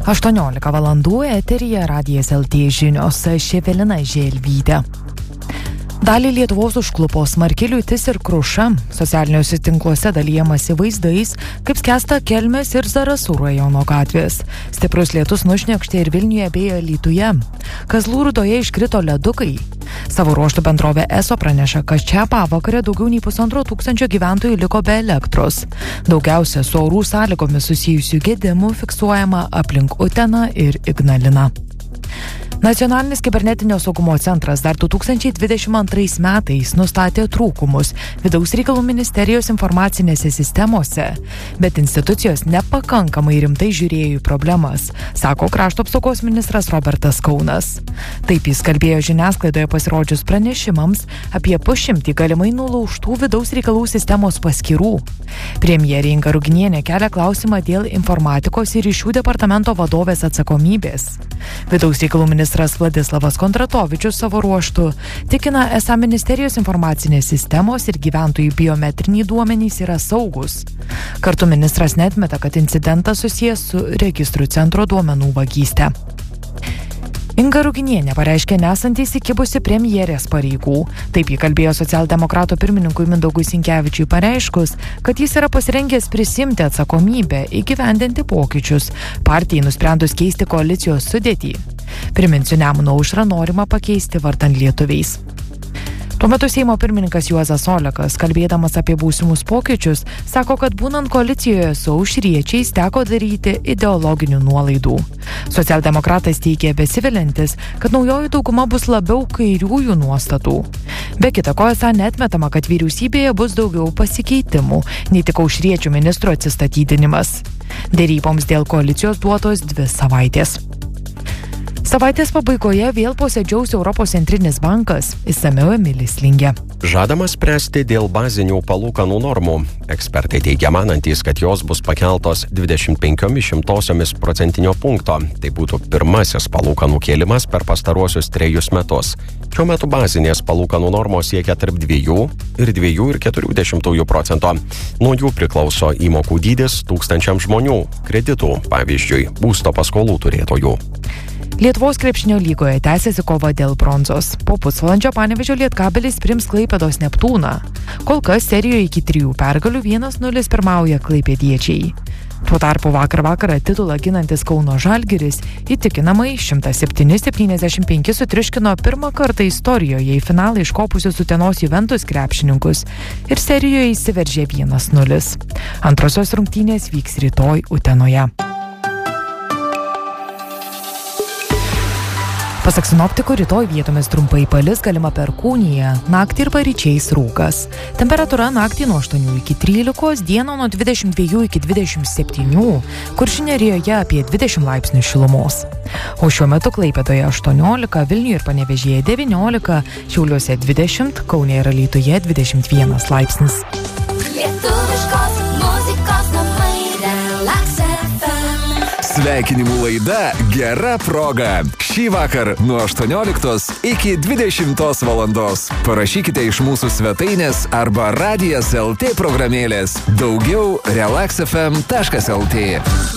18 valandų eteryje Radijas LT žinios, Evelina Želvytė. Dalį Lietuvos užklupo smarki liūtis ir kruša. Socialiniuose tinkluose dalijamasi vaizdais, kaip skęsta Kelmės ir Zarasų rajono gatvės. Stiprus lietus nušniokštė ir Vilniuje bei Alytuje. Kazlų Rūdoje iškrito ledukai. Savo ruožtu bendrovė ESO praneša, kad šią pavakarę daugiau nei 1500 gyventojų liko be elektros. Daugiausia su orų sąlygomis susijusių gedimų fiksuojama aplink Uteną ir Ignaliną. Nacionalinis kibernetinio saugumo centras dar 2022 metais nustatė trūkumus Vidaus reikalų ministerijos informacinėse sistemose, bet institucijos nepakankamai rimtai žiūrėjo į problemas, sako krašto apsaugos ministras Robertas Kaunas. Taip jis kalbėjo žiniasklaidoje pasirodžius pranešimams apie 100 galimai nulaužtų Vidaus reikalų sistemos paskyrų. Premjerė Inga Ruginienė kelia klausimą dėl informatikos ir ryšių departamento vadovės atsakomybės. Vidaus reikalų ministras Vladislavas Kondratovičius savo ruožtu tikina, esą ministerijos informacinės sistemos ir gyventojų biometriniai duomenys yra saugus. Kartu ministras neatmeta, kad incidentas susijęs su registrų centro duomenų vagyste. Inga Ruginienė pareiškė nesanti įsikibusi premjerės pareigų. Taip ji kalbėjo socialdemokratų pirmininkui Mindaugui Sinkevičiui pareiškus, kad jis yra pasirengęs prisimti atsakomybę įgyvendinti pokyčius, partijai nusprendus keisti koalicijos sudėtį. Priminsiu, Nemuno aušrą norima pakeisti vardan lietuviais. Tuo metu Seimo pirmininkas Juozas Olekas, kalbėdamas apie būsimus pokyčius, sako, kad būnant koalicijoje su aušriečiais teko daryti ideologinių nuolaidų. Socialdemokratas teigia besivilintis, kad naujoji dauguma bus labiau kairiųjų nuostatų. Be kita ko, esą neatmetama, kad vyriausybėje bus daugiau pasikeitimų, nei tik aušriečių ministro atsistatydinimas. Deryboms dėl koalicijos duotos 2 savaitės. Savaitės pabaigoje vėl posėdžiaus Europos centrinis bankas, išsamiau Emilis Lingė. Žadama spręsti dėl bazinių palūkanų normų. Ekspertai teigia manantys, kad jos bus pakeltos 25% punkto. Tai būtų pirmasis palūkanų kėlimas per pastaruosius 3 metus. Šiuo metu bazinės palūkanų normos siekia tarp 2 ir 2,4%. Nuo jų priklauso įmokų dydis tūkstančiams žmonių, kreditų, pavyzdžiui, būsto paskolų turėtojų. Lietuvos krepšinio lygoje tęsiasi kova dėl bronzos. Po pusvalandžio Panevėžio Lietkabelis priims Klaipėdos Neptūną. Kol kas serijoje iki 3 pergalių 1-0 pirmauja klaipėdiečiai. Tuo tarpu vakar vakarą titulą ginantis Kauno Žalgiris įtikinamai 107-75 sutriuškino pirmą kartą istorijoje į finalą iškopusius Utenos Juventus krepšininkus ir serijoje įsiveržė 1-0. Antrosios rungtynės vyks rytoj Utenoje. Pasak sinoptikų, rytoj vietomis trumpai palis, galima perkūnija, naktį ir paryčiais rūkas. Temperatūra naktį nuo 8 iki 13, dieną nuo 22 iki 27, Kuršių Nerijoje apie 20 laipsnių šilumos. O šiuo metu Klaipėdoje 18, Vilniuje ir Panevėžyje 19, Šiauliuose 20, Kaune ir Alytuje 21 laipsnis. Lietuviškos muzikos namai Relax FM. Sveikinimų laida Gera proga. Šį vakar nuo 18 iki 20 valandos. Parašykite iš mūsų svetainės arba Radijas LT programėlės. Daugiau relaxfm.lt.